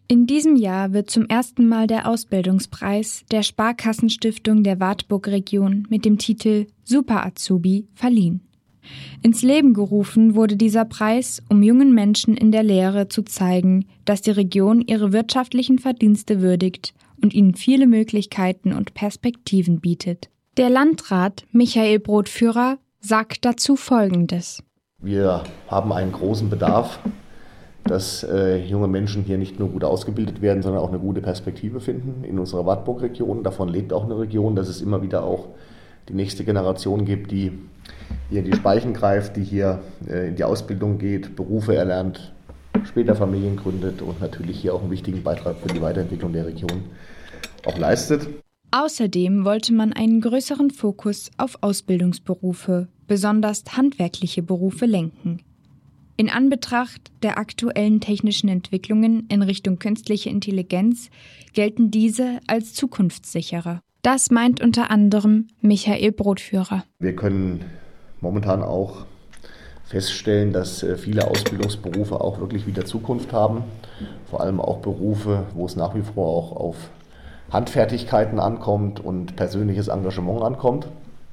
In diesem Jahr wird zum ersten Mal der Ausbildungspreis der Sparkassenstiftung der Wartburg-Region mit dem Titel Super Azubi verliehen. Ins Leben gerufen wurde dieser Preis, um jungen Menschen in der Lehre zu zeigen, dass die Region ihre wirtschaftlichen Verdienste würdigt und ihnen viele Möglichkeiten und Perspektiven bietet. Der Landrat Michael Brotführer sagt dazu Folgendes. Wir haben einen großen Bedarf, dass junge Menschen hier nicht nur gut ausgebildet werden, sondern auch eine gute Perspektive finden in unserer Wartburg-Region. Davon lebt auch eine Region, dass es immer wieder auch die nächste Generation gibt, die hier in die Speichen greift, die hier in die Ausbildung geht, Berufe erlernt, später Familien gründet und natürlich hier auch einen wichtigen Beitrag für die Weiterentwicklung der Region auch leistet. Außerdem wollte man einen größeren Fokus auf Ausbildungsberufe, besonders handwerkliche Berufe, lenken. In Anbetracht der aktuellen technischen Entwicklungen in Richtung künstliche Intelligenz gelten diese als zukunftssicherer. Das meint unter anderem Michael Brotführer. Wir können momentan auch feststellen, dass viele Ausbildungsberufe auch wirklich wieder Zukunft haben. Vor allem auch Berufe, wo es nach wie vor auch auf Handfertigkeiten ankommt und persönliches Engagement ankommt.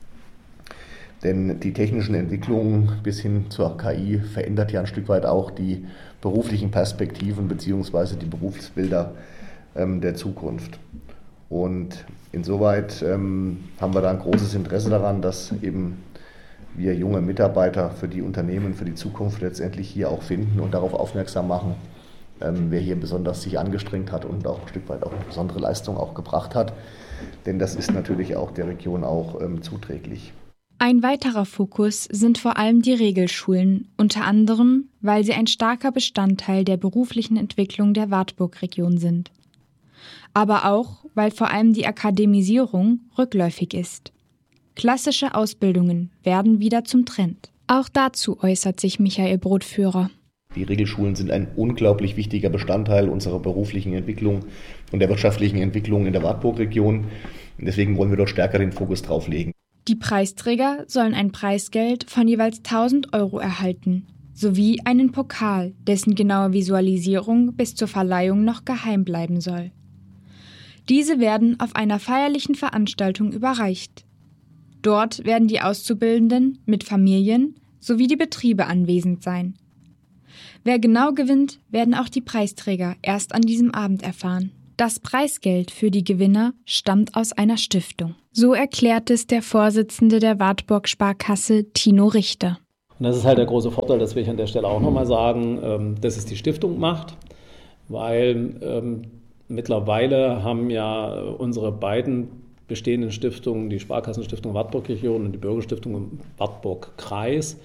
Denn die technischen Entwicklungen bis hin zur KI verändert ja ein Stück weit auch die beruflichen Perspektiven bzw. die Berufsbilder der Zukunft. Und insoweit haben wir da ein großes Interesse daran, dass eben wir junge Mitarbeiter für die Unternehmen, für die Zukunft letztendlich hier auch finden und darauf aufmerksam machen, wer hier besonders sich angestrengt hat und auch ein Stück weit auch eine besondere Leistung auch gebracht hat. Denn das ist natürlich auch der Region auch zuträglich. Ein weiterer Fokus sind vor allem die Regelschulen, unter anderem, weil sie ein starker Bestandteil der beruflichen Entwicklung der Wartburg-Region sind. Aber auch, weil vor allem die Akademisierung rückläufig ist. Klassische Ausbildungen werden wieder zum Trend. Auch dazu äußert sich Michael Brotführer. Die Regelschulen sind ein unglaublich wichtiger Bestandteil unserer beruflichen Entwicklung und der wirtschaftlichen Entwicklung in der Wartburg-Region. Deswegen wollen wir dort stärker den Fokus drauf legen. Die Preisträger sollen ein Preisgeld von jeweils 1.000 € erhalten, sowie einen Pokal, dessen genaue Visualisierung bis zur Verleihung noch geheim bleiben soll. Diese werden auf einer feierlichen Veranstaltung überreicht. Dort werden die Auszubildenden mit Familien sowie die Betriebe anwesend sein. Wer genau gewinnt, werden auch die Preisträger erst an diesem Abend erfahren. Das Preisgeld für die Gewinner stammt aus einer Stiftung. So erklärt es der Vorsitzende der Wartburg-Sparkasse, Tino Richter. Und das ist halt der große Vorteil, das will ich an der Stelle auch nochmal sagen, dass es die Stiftung macht, weil mittlerweile haben ja unsere beiden bestehenden Stiftungen, die Sparkassenstiftung Wartburg-Region und die Bürgerstiftung Wartburg-Kreis,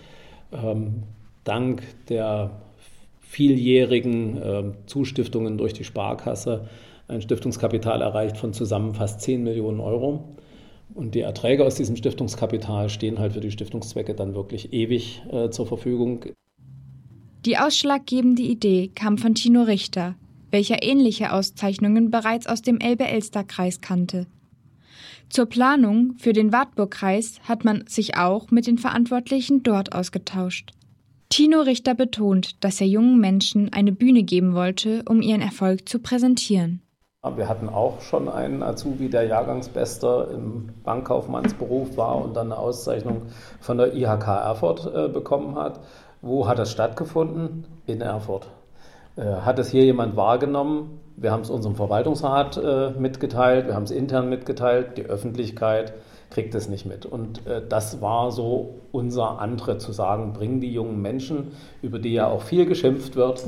dank der vieljährigen Zustiftungen durch die Sparkasse ein Stiftungskapital erreicht von zusammen fast 10 Millionen €. Und die Erträge aus diesem Stiftungskapital stehen halt für die Stiftungszwecke dann wirklich ewig zur Verfügung. Die ausschlaggebende Idee kam von Tino Richter, welcher ähnliche Auszeichnungen bereits aus dem Elbe-Elster-Kreis kannte. Zur Planung für den Wartburg-Kreis hat man sich auch mit den Verantwortlichen dort ausgetauscht. Tino Richter betont, dass er jungen Menschen eine Bühne geben wollte, um ihren Erfolg zu präsentieren. Wir hatten auch schon einen Azubi, der Jahrgangsbester im Bankkaufmannsberuf war und dann eine Auszeichnung von der IHK Erfurt bekommen hat. Wo hat das stattgefunden? In Erfurt. Hat es hier jemand wahrgenommen? Wir haben es unserem Verwaltungsrat mitgeteilt, wir haben es intern mitgeteilt, die Öffentlichkeit kriegt es nicht mit. Und das war so unser Antritt, zu sagen, bringen die jungen Menschen, über die ja auch viel geschimpft wird,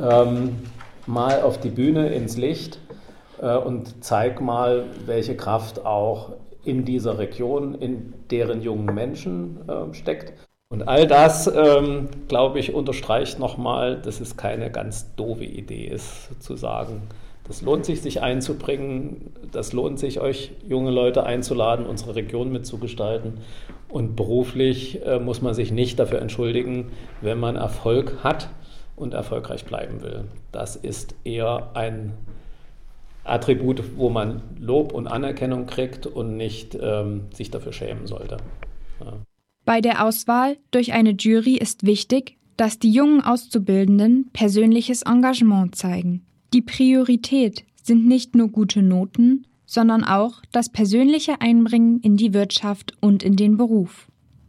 mal auf die Bühne, ins Licht und zeig mal, welche Kraft auch in dieser Region, in deren jungen Menschen steckt. Und all das, glaube ich, unterstreicht nochmal, dass es keine ganz doofe Idee ist, zu sagen, das lohnt sich einzubringen, das lohnt sich, euch junge Leute einzuladen, unsere Region mitzugestalten. Und beruflich muss man sich nicht dafür entschuldigen, wenn man Erfolg hat und erfolgreich bleiben will. Das ist eher ein Attribut, wo man Lob und Anerkennung kriegt und nicht sich dafür schämen sollte. Ja. Bei der Auswahl durch eine Jury ist wichtig, dass die jungen Auszubildenden persönliches Engagement zeigen. Die Priorität sind nicht nur gute Noten, sondern auch das persönliche Einbringen in die Wirtschaft und in den Beruf.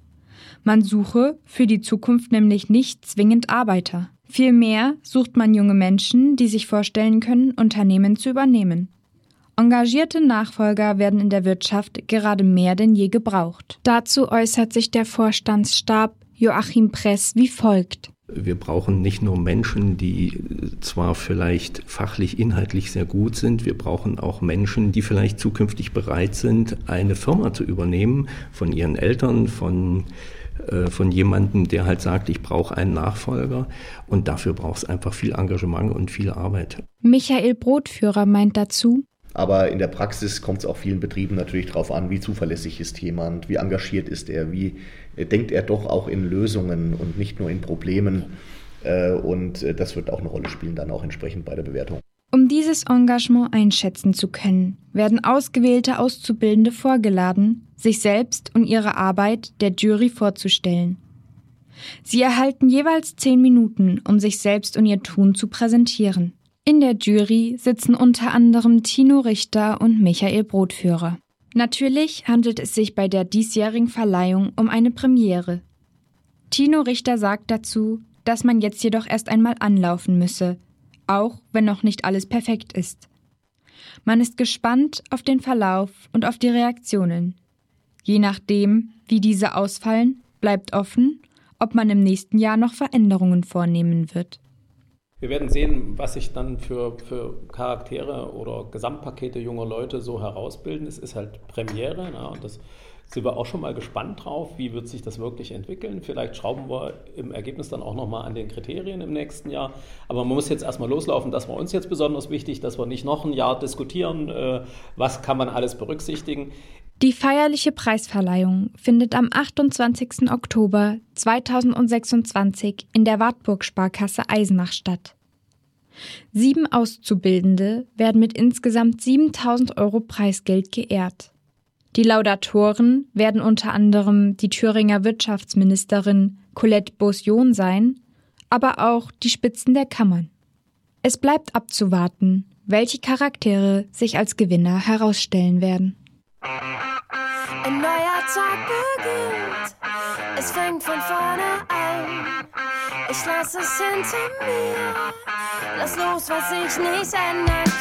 Man suche für die Zukunft nämlich nicht zwingend Arbeiter. Vielmehr sucht man junge Menschen, die sich vorstellen können, Unternehmen zu übernehmen. Engagierte Nachfolger werden in der Wirtschaft gerade mehr denn je gebraucht. Dazu äußert sich der Vorstandsstab Joachim Press wie folgt. Wir brauchen nicht nur Menschen, die zwar vielleicht fachlich, inhaltlich sehr gut sind, wir brauchen auch Menschen, die vielleicht zukünftig bereit sind, eine Firma zu übernehmen von ihren Eltern, von jemandem, der halt sagt, ich brauche einen Nachfolger, und dafür braucht es einfach viel Engagement und viel Arbeit. Michael Brotführer meint dazu: Aber in der Praxis kommt es auch vielen Betrieben natürlich darauf an, wie zuverlässig ist jemand, wie engagiert ist er, wie denkt er doch auch in Lösungen und nicht nur in Problemen. Und das wird auch eine Rolle spielen, dann auch entsprechend bei der Bewertung. Um dieses Engagement einschätzen zu können, werden ausgewählte Auszubildende vorgeladen, sich selbst und ihre Arbeit der Jury vorzustellen. Sie erhalten jeweils 10 Minuten, um sich selbst und ihr Tun zu präsentieren. In der Jury sitzen unter anderem Tino Richter und Michael Brotführer. Natürlich handelt es sich bei der diesjährigen Verleihung um eine Premiere. Tino Richter sagt dazu, dass man jetzt jedoch erst einmal anlaufen müsse, auch wenn noch nicht alles perfekt ist. Man ist gespannt auf den Verlauf und auf die Reaktionen. Je nachdem, wie diese ausfallen, bleibt offen, ob man im nächsten Jahr noch Veränderungen vornehmen wird. Wir werden sehen, was sich dann für Charaktere oder Gesamtpakete junger Leute so herausbilden. Es ist halt Premiere, ne? Und das sind wir auch schon mal gespannt drauf. Wie wird sich das wirklich entwickeln? Vielleicht schrauben wir im Ergebnis dann auch nochmal an den Kriterien im nächsten Jahr. Aber man muss jetzt erstmal loslaufen. Das war uns jetzt besonders wichtig, dass wir nicht noch ein Jahr diskutieren, was kann man alles berücksichtigen. Die feierliche Preisverleihung findet am 28. Oktober 2026 in der Wartburg-Sparkasse Eisenach statt. 7 Auszubildende werden mit insgesamt 7.000 € Preisgeld geehrt. Die Laudatoren werden unter anderem die Thüringer Wirtschaftsministerin Colette Beaussion sein, aber auch die Spitzen der Kammern. Es bleibt abzuwarten, welche Charaktere sich als Gewinner herausstellen werden. Ein neuer Tag beginnt, es fängt von vorne an. Ich lass es hinter mir, lass los, was sich nicht ändern